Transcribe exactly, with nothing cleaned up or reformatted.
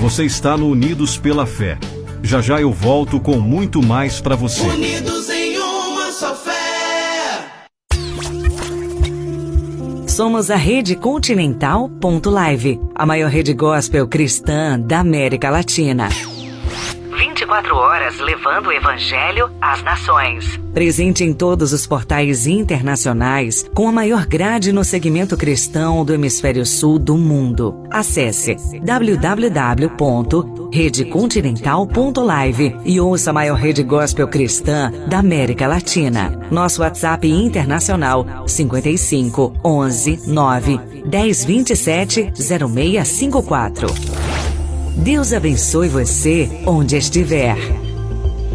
Você está no Unidos pela Fé. Já já eu volto com muito mais para você. Unidos em uma só fé. Somos a Rede Continental ponto live, a maior rede gospel cristã da América Latina. vinte e quatro horas levando o Evangelho às nações. Presente em todos os portais internacionais, com a maior grade no segmento cristão do hemisfério sul do mundo. Acesse w w w ponto rede continental ponto live e ouça a maior rede gospel cristã da América Latina. Nosso WhatsApp internacional cinquenta e cinco, onze, nove, dez, vinte e sete, zero seis cinco quatro. Deus abençoe você onde estiver.